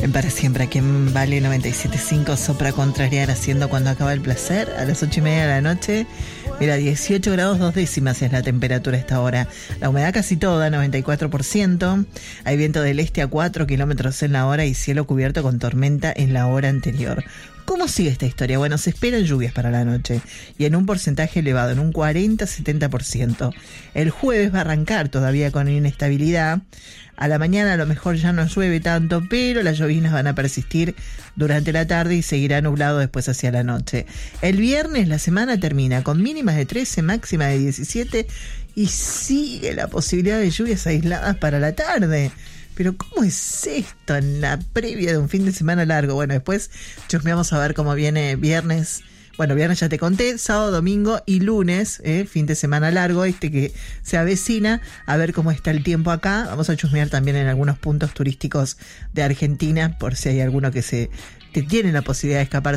Para siempre, aquí en Vale 97.5, sopra contrariar haciendo cuando acaba el placer, a las 8:30 de la noche. Mira, 18 grados 2 décimas es la temperatura a esta hora. La humedad casi toda, 94%. Hay viento del este a 4 kilómetros en la hora y cielo cubierto con tormenta en la hora anterior. ¿Cómo sigue esta historia? Bueno, se esperan lluvias para la noche y en un porcentaje elevado, en un 40-70%. El jueves va a arrancar todavía con inestabilidad. A la mañana a lo mejor ya no llueve tanto, pero las lloviznas van a persistir durante la tarde y seguirá nublado después hacia la noche. El viernes la semana termina con mínimas de 13, máxima de 17 y sigue la posibilidad de lluvias aisladas para la tarde. Pero ¿cómo es esto en la previa de un fin de semana largo? Bueno, después chusmeamos a ver cómo viene viernes. Bueno, viernes ya te conté, sábado, domingo y lunes, fin de semana largo, que se avecina, a ver cómo está el tiempo acá. Vamos a chusmear también en algunos puntos turísticos de Argentina, por si hay alguno que tiene la posibilidad de escaparse